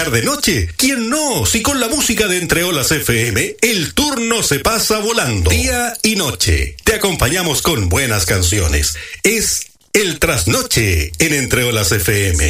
de noche. ¿Quién no? Si con la música de Entre Olas FM, el turno se pasa volando. Día y noche. Te acompañamos con buenas canciones. Es el trasnoche en Entre Olas FM.